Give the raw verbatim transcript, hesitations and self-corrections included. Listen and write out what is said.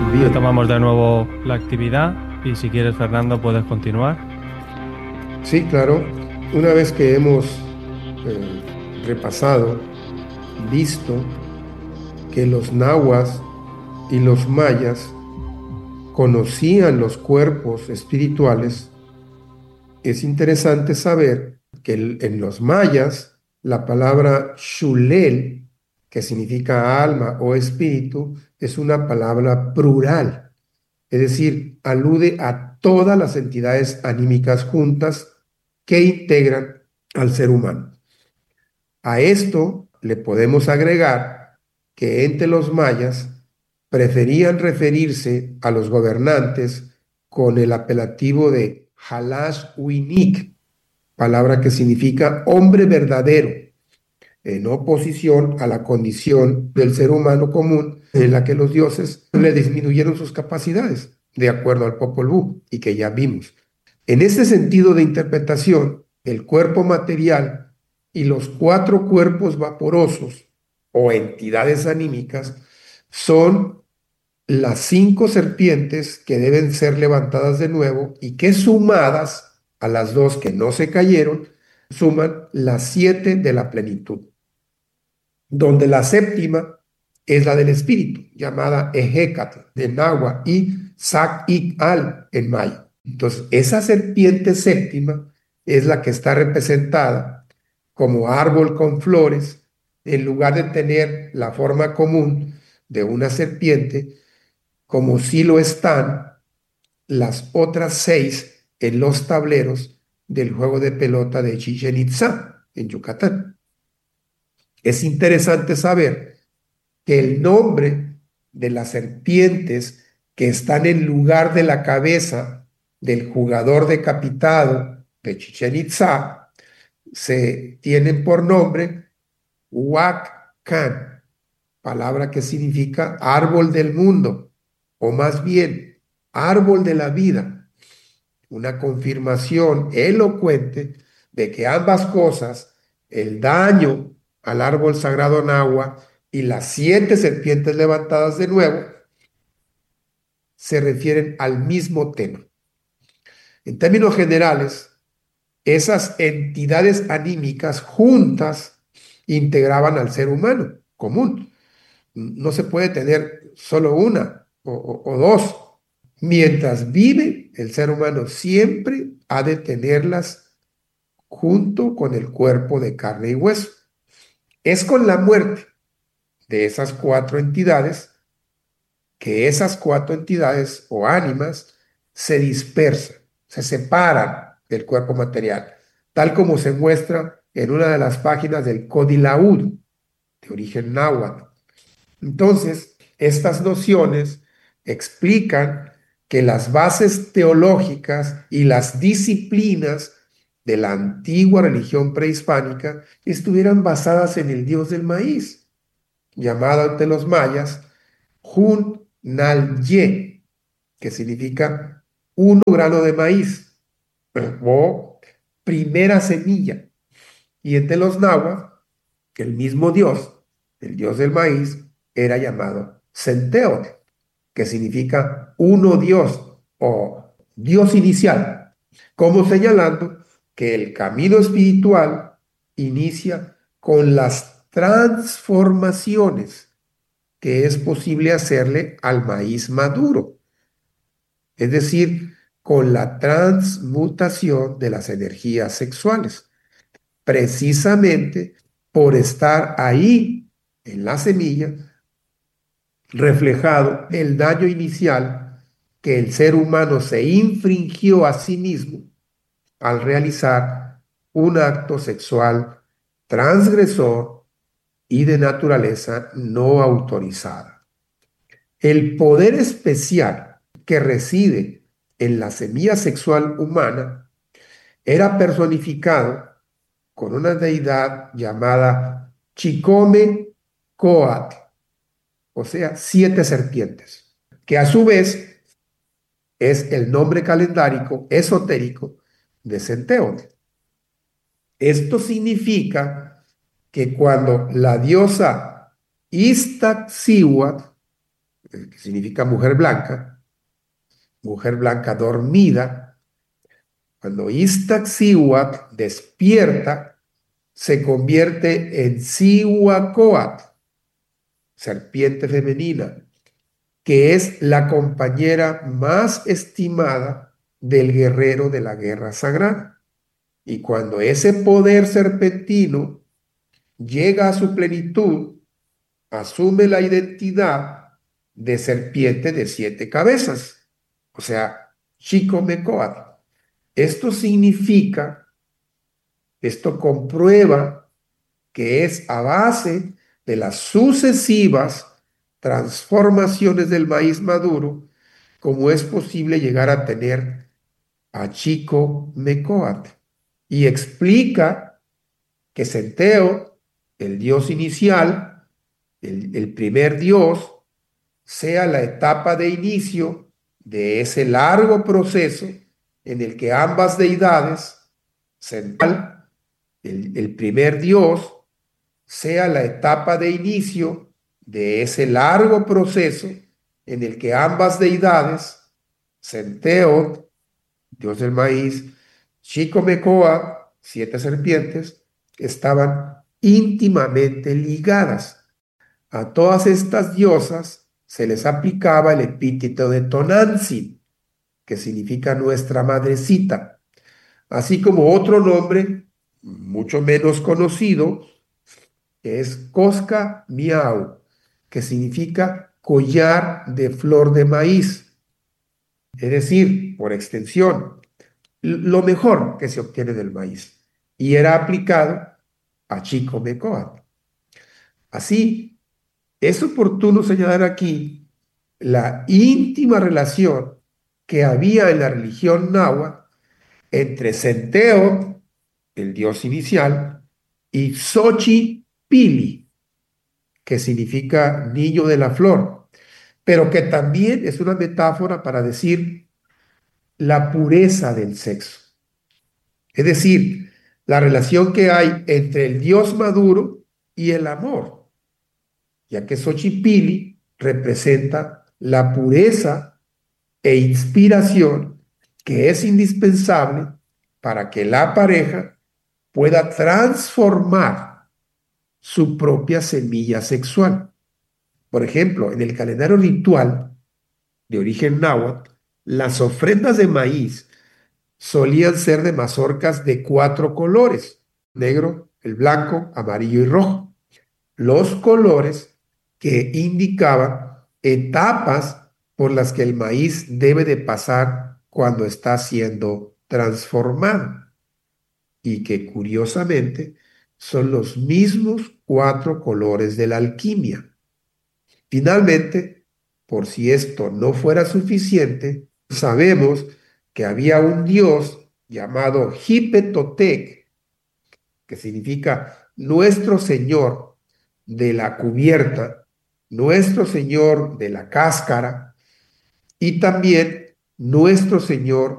Bien. Retomamos de nuevo la actividad y si quieres, Fernando, puedes continuar. Sí, claro. Una vez que hemos eh, repasado, visto que los nahuas y los mayas conocían los cuerpos espirituales, es interesante saber que el- en los mayas la palabra shulel, que significa alma o espíritu, es una palabra plural, es decir, alude a todas las entidades anímicas juntas que integran al ser humano. A esto le podemos agregar que entre los mayas preferían referirse a los gobernantes con el apelativo de Halash Winik, palabra que significa hombre verdadero, en oposición a la condición del ser humano común en la que los dioses le disminuyeron sus capacidades, de acuerdo al Popol Vuh, y que ya vimos. En este sentido de interpretación, el cuerpo material y los cuatro cuerpos vaporosos o entidades anímicas son las cinco serpientes que deben ser levantadas de nuevo y que sumadas a las dos que no se cayeron, suman las siete de la plenitud, donde la séptima es la del espíritu, llamada Ejecatl de náhuatl y Sac-Ik-Al en maya. Entonces, esa serpiente séptima es la que está representada como árbol con flores, en lugar de tener la forma común de una serpiente, como sí lo están las otras seis en los tableros del juego de pelota de Chichén Itzá, en Yucatán. Es interesante saber que el nombre de las serpientes que están en lugar de la cabeza del jugador decapitado de Chichén Itzá se tienen por nombre Huac-Can, palabra que significa árbol del mundo, o más bien árbol de la vida, una confirmación elocuente de que ambas cosas, el daño al árbol sagrado náhuatl y las siete serpientes levantadas de nuevo, se refieren al mismo tema. En términos generales, esas entidades anímicas juntas integraban al ser humano común. No se puede tener solo una o, o, o dos. Mientras vive, el ser humano siempre ha de tenerlas junto con el cuerpo de carne y hueso. Es con la muerte de esas cuatro entidades que esas cuatro entidades o ánimas se dispersan, se separan del cuerpo material, tal como se muestra en una de las páginas del Codilaud, de origen náhuatl. Entonces, estas nociones explican que las bases teológicas y las disciplinas de la antigua religión prehispánica estuvieran basadas en el dios del maíz, llamado ante los mayas Hun-Nal-Ye, que significa uno grano de maíz o primera semilla. Y entre los nahuas, el mismo dios, el dios del maíz, era llamado Centeotl, que significa uno Dios o Dios inicial, como señalando que el camino espiritual inicia con las transformaciones que es posible hacerle al maíz maduro, es decir, con la transmutación de las energías sexuales, precisamente por estar ahí en la semilla reflejado el daño inicial que el ser humano se infringió a sí mismo al realizar un acto sexual transgresor y de naturaleza no autorizada. El poder especial que reside en la semilla sexual humana era personificado con una deidad llamada Chicome Coatl, o sea, siete serpientes, que a su vez es el nombre calendárico esotérico de Centeotl. Esto significa que cuando la diosa Iztaccíhuatl eh, que significa mujer blanca, mujer blanca dormida. Cuando Iztaccíhuatl despierta, se convierte en Cihuacóatl, serpiente femenina, que es la compañera más estimada del guerrero de la guerra sagrada. Y cuando ese poder serpentino llega a su plenitud, asume la identidad de serpiente de siete cabezas, o sea, Chicomecoatl. Esto significa, esto comprueba que es a base de las sucesivas transformaciones del maíz maduro como es posible llegar a tener a Chicomecoatl. Y explica que Centeo, el dios inicial, el, el primer dios, sea la etapa de inicio de ese largo proceso en el que ambas deidades, Central, el, el primer dios, sea la etapa de inicio de ese largo proceso en el que ambas deidades, Centeo, dios del maíz, Chicomecoa, siete serpientes, estaban íntimamente ligadas. A todas estas diosas se les aplicaba el epíteto de Tonantzin, que significa nuestra madrecita, así como otro nombre mucho menos conocido, que es Cosca Miau, que significa collar de flor de maíz, es decir, por extensión, lo mejor que se obtiene del maíz, y era aplicado a Chicomecoatl. Así, es oportuno señalar aquí la íntima relación que había en la religión náhuatl entre Centeo, el dios inicial, y Xochipili, que significa niño de la flor, pero que también es una metáfora para decir la pureza del sexo. Es decir, la relación que hay entre el dios maduro y el amor, ya que Xochipili representa la pureza e inspiración que es indispensable para que la pareja pueda transformar su propia semilla sexual. Por ejemplo, en el calendario ritual de origen náhuatl, las ofrendas de maíz solían ser de mazorcas de cuatro colores: negro, el blanco, amarillo y rojo. Los colores que indicaban etapas por las que el maíz debe de pasar cuando está siendo transformado, y que curiosamente son los mismos cuatro colores de la alquimia. Finalmente, por si esto no fuera suficiente, sabemos que había un dios llamado Hipetotec, que significa nuestro Señor de la cubierta, nuestro Señor de la cáscara, y también nuestro Señor